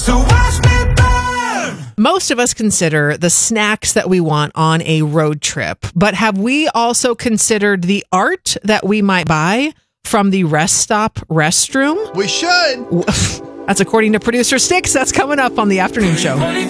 So watch me burn. Most of us consider the snacks that we want on a road trip, but have we also considered the art that we might buy from the rest stop restroom? We should. That's according to producer Sticks. That's coming up on the afternoon show.